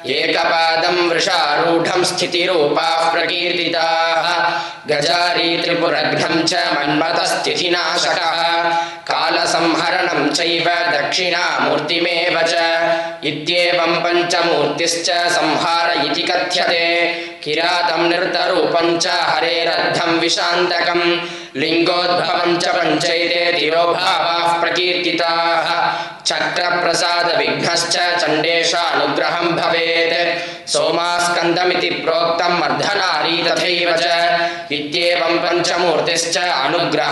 एकपादं वृषारूढं स्थितिरूपाः प्रकीर्तिताः गजारी त्रिपुरघ्नं च मन्मथस्थितिनाशकः कालसंहरणं चैव दक्षिणामूर्तिमेव च इत्येवं पञ्चमूर्तिश्च संहार इति कथ्यते किरातं नृतरूपं च हरेरर्धं विशान्तकं लिङ्गोद्भवं च पञ्चैते तिरोभावाः प्रकीर्तिताः चक्रप्रसादविघ्नश्च चण्डेशानुग्रहं भवेत् सोमास्कन्दमिति प्रोक्तं अर्धनारी तथैव च इत्येवं पञ्चमूर्तिश्च अनुग्रह